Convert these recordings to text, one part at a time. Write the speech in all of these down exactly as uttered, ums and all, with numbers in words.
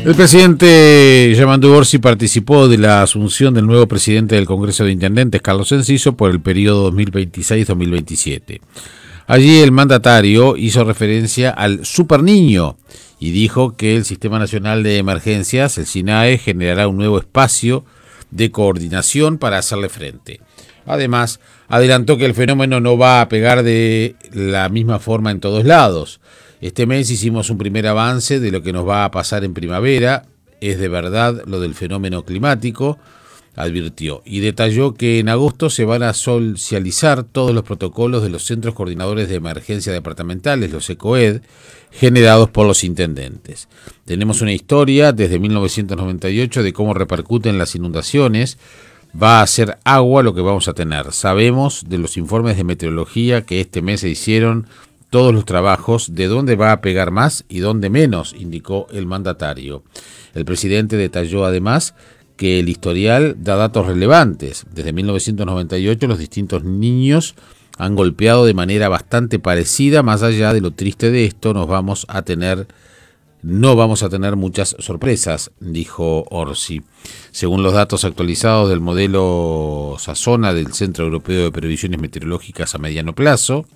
El presidente Yamandu Orsi participó de la asunción del nuevo presidente del Congreso de Intendentes, Carlos Enciso, por el periodo dos mil veintiséis a dos mil veintisiete. Allí el mandatario hizo referencia al Super Niño y dijo que el Sistema Nacional de Emergencias, el SINAE, generará un nuevo espacio de coordinación para hacerle frente. Además, adelantó que el fenómeno no va a pegar de la misma forma en todos lados. Este mes hicimos un primer avance de lo que nos va a pasar en primavera. Es de verdad lo del fenómeno climático, advirtió, y detalló que en agosto se van a socializar todos los protocolos de los Centros Coordinadores de Emergencia Departamentales, los ECOED, generados por los intendentes. Tenemos una historia desde mil novecientos noventa y ocho de cómo repercuten las inundaciones. Va a ser agua lo que vamos a tener. Sabemos de los informes de meteorología que este mes se hicieron todos los trabajos de dónde va a pegar más y dónde menos, indicó el mandatario. El presidente detalló además que el historial da datos relevantes. Desde mil novecientos noventa y ocho los distintos niños han golpeado de manera bastante parecida. Más allá de lo triste de esto, nos vamos a tener, no vamos a tener muchas sorpresas, dijo Orsi. Según los datos actualizados del modelo Sazona del Centro Europeo de Previsiones Meteorológicas a mediano plazo,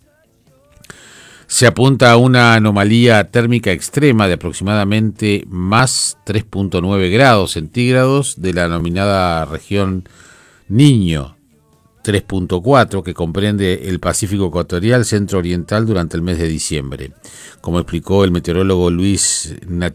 se apunta a una anomalía térmica extrema de aproximadamente más tres punto nueve grados centígrados de la denominada región Niño, tres punto cuatro, que comprende el Pacífico Ecuatorial centro-oriental durante el mes de diciembre. Como explicó el meteorólogo Luis Nati